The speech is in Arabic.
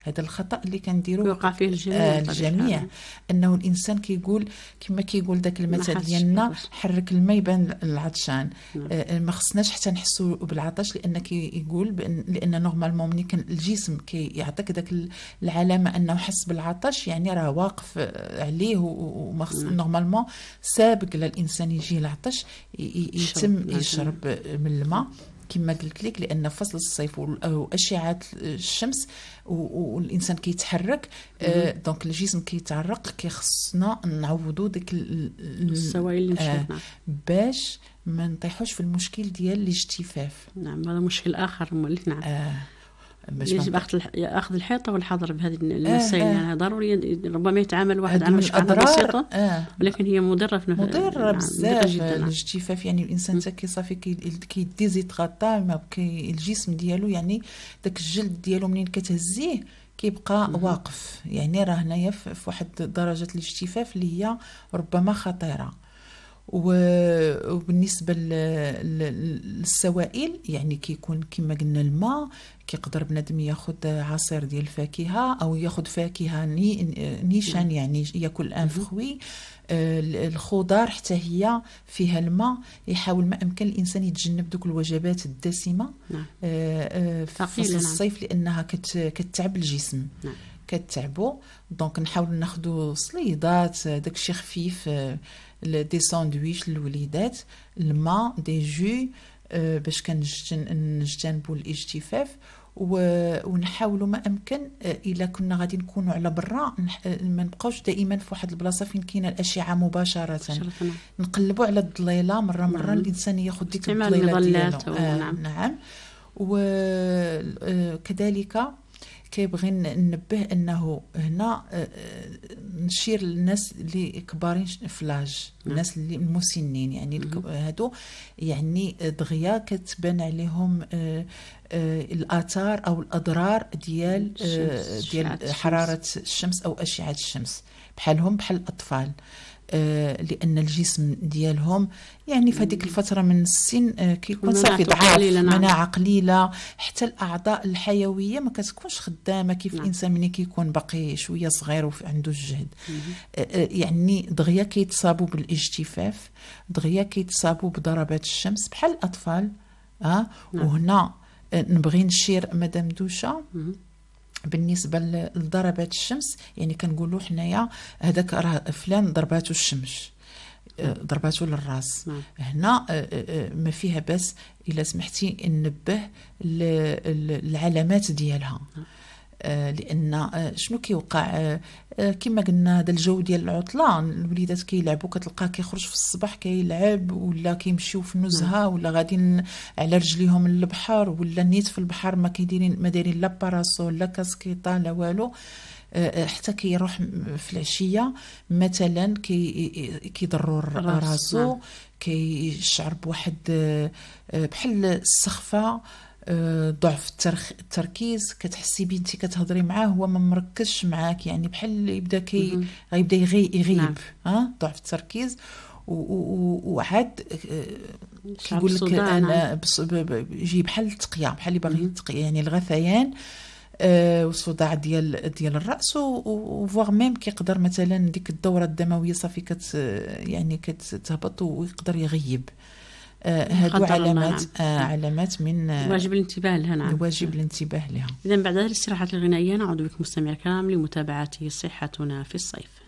هذا الخطأ اللي كنديرو يوقع فيه الجميع. الجميع، انه الانسان كيقول كما كيقول داك المثل ديالنا حرك الماء يبان العطشان. ما خصناش حتى نحسوا بالعطش، لان كيقول لان نورمالمون ملي كان الجسم كيعطيك داك العلامه انه حس بالعطش، يعني راه واقف عليه وما خص نورمالمون سابق للانسان يجي العطش يتم يشرب من الماء كما قلت لك، لان فصل الصيف واشعه الشمس والانسان كيتحرك دونك الجسم كيتعرق، كيخصنا نعوضوا ديك السوائل اللي مشات باش ما نطيحوش في المشكل ديال الاجتفاف. نعم هذا مشكل اخر مولف. نعم يجب اخذ الحيطه والحذر بهذه المسائل. يعني ضروري ربما يتعامل واحد على مشكله بسيطه ولكن هي مضره مضره بزاف الاجتفاف. يعني الانسان حتى كيصافي كيديزيتغاطا الجسم ديالو، يعني داك الجلد ديالو منين كتهزيه كيبقى واقف، يعني راه هنايا في واحد درجه الاجتفاف اللي هي ربما خطيره. وبالنسبه للسوائل يعني كيكون كما قلنا الماء، كيقدر بنادم ياخذ عصير ديال الفاكهه او ياخذ فاكهه نيشان يعني ياكل ان فروي. الخضار حتى هي فيها الماء، يحاول ما امكن الانسان يتجنب دوك الوجبات الدسمه في فصل الصيف لانها كتعب الجسم كتعبو. دونك نحاول ناخذوا صليدات داكشي خفيف، دي ساندويش للوليدات، الماء، دي جو باش كنجتنبوا الاجتفاف. ونحاولوا ما امكن الا كنا غادي نكونوا على برا ما نبقاوش دائما في واحد البلاصه فين كاينه الاشعه مباشره. نقلبوا على الظليله مره الانسان ياخذ ديك الظليله ديالو. نعم. وكذلك كيبغي ننبه انه هنا نشير للناس اللي كبارين فلاج، الناس اللي المسنين، يعني هادو يعني دغيا كتبان عليهم الاثار او الاضرار ديال حراره الشمس او اشعه الشمس، بحال الاطفال، لان الجسم ديالهم يعني في هذيك الفتره من السن كيكون صافي ضعاف، مناعه قليله، حتى الاعضاء الحيويه ما كتكونش خدامه كيف الانسان ملي كيكون باقي شويه صغير وعنده الجهد. يعني دغيا كيتصابوا بالاجتفاف، دغيا كيتصابوا بضربات الشمس بحال الاطفال. وهنا نبغي نشير مدام دوشه بالنسبه لضربات الشمس، يعني كنقولوا حنايا هذاك راه فلان ضرباته الشمس، ضرباته للراس. هنا ما فيها بس الا سمحتي ننبه العلامات ديالها، لان شنو كيوقع كما قلنا هذا الجو ديال العطله، الوليدات كيلعبوا كتلقاه كيخرج في الصباح كيلعب، ولا كيمشيو في النزهه، ولا غاديين على رجليهم للبحر، ولا نيت في البحر ما دايرين لا باراسول لا كاسكيطه لا والو، حتى كيروح في العشيه مثلا كيضروا راسو، كيشعر بواحد بحال السخفه، ضعف التركيز، كتحسي بنتي كتهضري معاه هو ما مركزش معاك، يعني بحال يبدا غيبدا يغيب. ضعف التركيز. وعاد كيقول لك انا يجي بحال التقيه، بحال اللي باغي يتقي، يعني الغثيان والصداع ديال الراس، وفواغ ميم كيقدر مثلا ديك الدوره الدمويه صافي يعني كتهبط ويقدر يغيب. هادو علامات علامات من واجب الانتباه لها. واجب الانتباه لها. إذن بعد هذه الاستراحات الغنائية نعود بكم مستمعي الكرام لمتابعة صحتنا في الصيف.